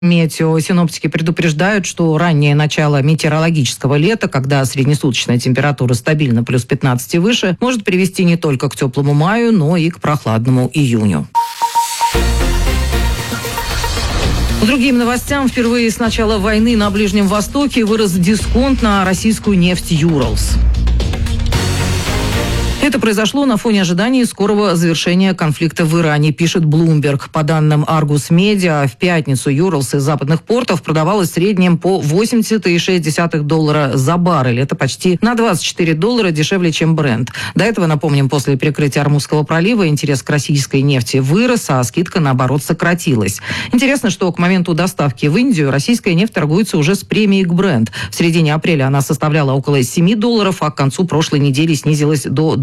Метеосиноптики предупреждают, что раннее начало метеорологического лета, когда среднесуточная температура стабильно плюс 15 и выше, может привести не только к теплому маю, но и к прохладному июню. К другим новостям. Впервые с начала войны на Ближнем Востоке вырос дисконт на российскую нефть «Юралс». Это произошло на фоне ожиданий скорого завершения конфликта в Иране, пишет Bloomberg. По данным Argus Media, в пятницу «Юралс» из западных портов продавалась в среднем по $80,6 за баррель. Это почти на $24 дешевле, чем Brent. До этого, напомним, после перекрытия Ормузского пролива интерес к российской нефти вырос, а скидка, наоборот, сократилась. Интересно, что к моменту доставки в Индию российская нефть торгуется уже с премией к Brent. В середине апреля она составляла около $7, а к концу прошлой недели снизилась до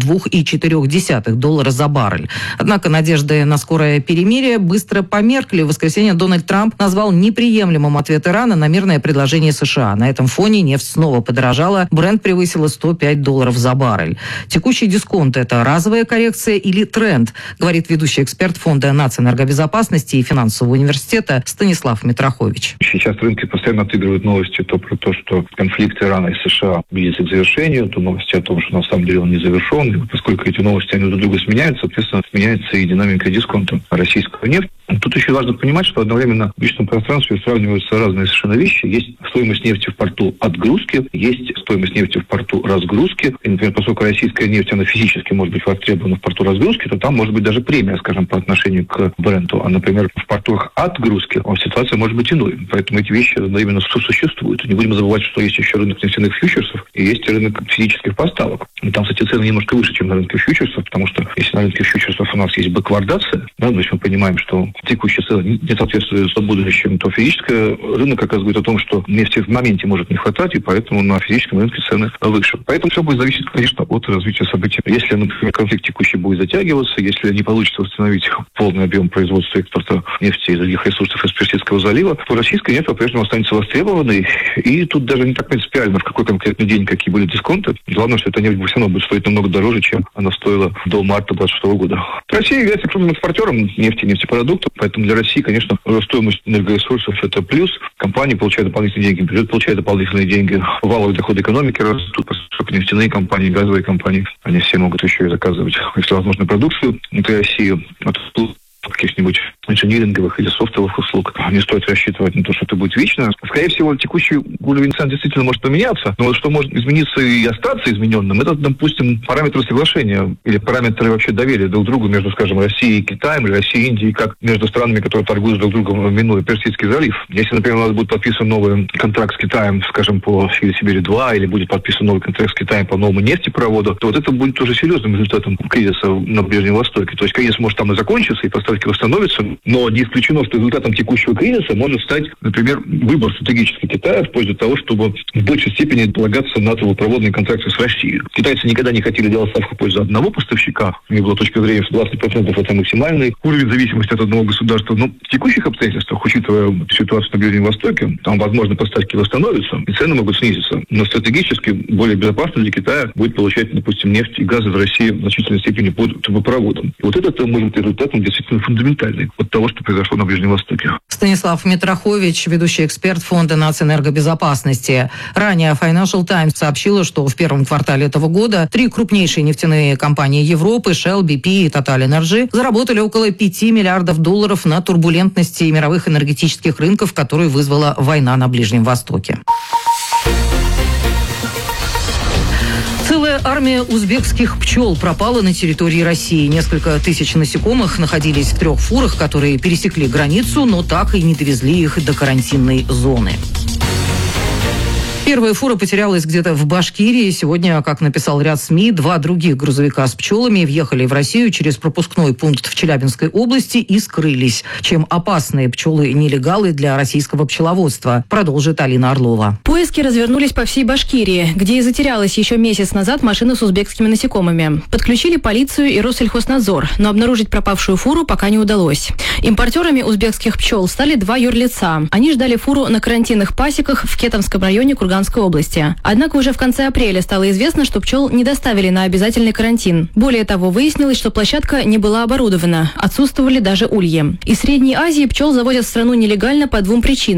$2,4 за баррель. Однако надежды на скорое перемирие быстро померкли. В воскресенье Дональд Трамп назвал неприемлемым ответ Ирана на мирное предложение США. На этом фоне нефть снова подорожала. Брент превысила $105 за баррель. Текущий дисконт – это разовая коррекция или тренд, говорит ведущий эксперт Фонда нацэнергобезопасности и финансового университета Станислав Митрохович. Сейчас рынки постоянно отыгрывают новости то про то, что конфликт Ирана и США близится к завершению, то новости о том, что на самом деле он не завершен. Поскольку эти новости, они друг друга сменяются, соответственно, сменяется и динамика дисконта российского нефти. Тут еще важно понимать, что одновременно в личном пространстве сравниваются разные совершенно вещи. Есть стоимость нефти в порту отгрузки, есть стоимость нефти в порту разгрузки. И, например, поскольку российская нефть, она физически может быть востребована в порту разгрузки, то там может быть даже премия, скажем, по отношению к Бренту. А, например, в портах отгрузки ситуация может быть иной. Поэтому эти вещи одновременно сосуществуют. Не будем забывать, что есть еще рынок нефтяных фьючерсов и есть рынок физических поставок. И там, кстати, цены немножко выше, чем на рынке фьючерсов, потому что если на рынке фьючерсов у нас есть бэквардация, да, то есть мы понимаем, что текущие цены не соответствуют будущим, то физический рынок оказывает о том, что нефти в моменте может не хватать, и поэтому на физическом рынке цены выше. Поэтому все будет зависеть, конечно, от развития событий. Если, например, конфликт текущий будет затягиваться, если не получится восстановить полный объем производства и экспорта нефти и других ресурсов из Персидского залива, то российская нефть по-прежнему останется востребованной. И тут даже не так принципиально, в какой конкретный день какие были дисконты. Главное, что эта нефть все равно будет стоить намного дороже, чем она стоила до марта 2026 года. Россия является крупным экспортером нефти и нефтепродуктов, поэтому для России, конечно, стоимость энергоресурсов – это плюс. Компании получают дополнительные деньги, бюджет получает дополнительные деньги, валовые доходы экономики растут, поскольку нефтяные компании, газовые компании, они все могут еще и заказывать всевозможную продукцию внутри России. Каких-нибудь инжиниринговых или софтовых услуг. Не стоит рассчитывать на то, что это будет вечно. Скорее всего, текущий уровень цен действительно может поменяться, но что может измениться и остаться измененным, это, допустим, параметры соглашения или параметры вообще доверия друг к другу между, скажем, Россией и Китаем, или Россией и Индией, как между странами, которые торгуют друг с другом, минуя Персидский залив. Если, например, у нас будет подписан новый контракт с Китаем, скажем, по Сибири-2, или будет подписан новый контракт с Китаем по новому нефтепроводу, то вот это будет тоже серьезным результатом кризиса на Ближнем Востоке. То есть кризис может там и закончиться, и поставки восстановятся, но не исключено, что результатом текущего кризиса может стать, например, выбор стратегически Китая в пользу того, чтобы в большей степени полагаться на трубопроводные контракты с Россией. Китайцы никогда не хотели делать ставку в пользу одного поставщика. У них была точка зрения, что 20% это максимальный уровень зависимости от одного государства. Но в текущих обстоятельствах, учитывая ситуацию на Ближнем Востоке, там, возможно, поставки восстановятся, и цены могут снизиться. Но стратегически более безопасно для Китая будет получать, допустим, нефть и газ из России в значительной степени по трубопроводам. И вот это может быть результатом действительно фундаментальный от того, что произошло на Ближнем Востоке. Станислав Митрохович, ведущий эксперт Фонда нацэнергобезопасности. Ранее Financial Times сообщила, что в первом квартале этого года 3 крупнейшие нефтяные компании Европы, Shell, BP и Total Energy, заработали около $5 миллиардов на турбулентности мировых энергетических рынков, которую вызвала война на Ближнем Востоке. Целая армия узбекских пчел пропала на территории России. Несколько тысяч насекомых находились в 3 фурах, которые пересекли границу, но так и не довезли их до карантинной зоны. Первая фура потерялась где-то в Башкирии. Сегодня, как написал ряд СМИ, 2 других грузовика с пчелами въехали в Россию через пропускной пункт в Челябинской области и скрылись. Чем опасные пчелы-нелегалы для российского пчеловодства, продолжит Алина Орлова. Поиски развернулись по всей Башкирии, где и затерялась еще месяц назад машина с узбекскими насекомыми. Подключили полицию и Россельхознадзор, но обнаружить пропавшую фуру пока не удалось. Импортерами узбекских пчел стали 2 юрлица. Они ждали фуру на карантинных пасеках в Кетовском районе Курганской Рязанской области. Однако уже в конце апреля стало известно, что пчел не доставили на обязательный карантин. Более того, выяснилось, что площадка не была оборудована, отсутствовали даже ульи. Из Средней Азии пчел завозят в страну нелегально по двум причинам.